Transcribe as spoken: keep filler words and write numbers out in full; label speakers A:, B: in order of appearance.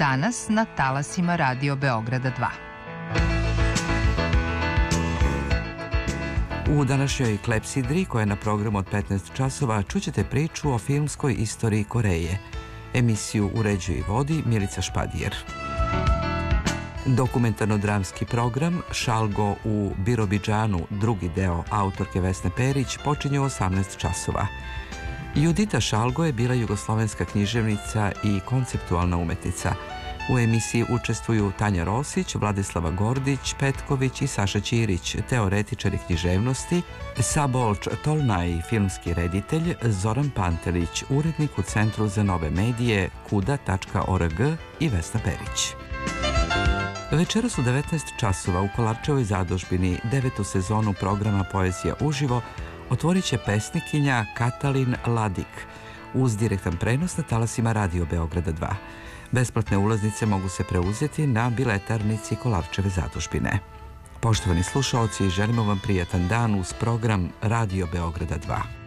A: danas na talasima Radio Beograda dva.
B: U današnjoj Klepsidri, koja je na programu od petnaest časova, čućete priču o filmskoj istoriji Koreje. Emisiju uređuje i vodi Milica Špadijer. Dokumentarno-dramski program Šalgo u Birobidžanu, drugi deo autorke Vesne Perić, počinje u osamnaest časova. Judita Šalgo je bila jugoslovenska književnica i konceptualna umetnica. U emisiji učestvuju Tanja Rosić, Vladislava Gordić, Petković i Saša Ćirić, teoretičari književnosti, Sabolč Tolnaj, filmski reditelj, Zoran Pantelić, urednik u Centru za nove medije kuda tačka org i Vesna Perić. Večeras u devetnaest časova u Kolarčevoj zadužbini devetu sezonu programa Poezija uživo otvorit će pesnikinja Katalin Ladik uz direktan prenos na talasima Radio Beograda dva. Besplatne ulaznice mogu se preuzeti na biletarnici Kolarčeve zadužbine. Poštovani slušaoci, želimo vam prijatan dan uz program Radio Beograda dva.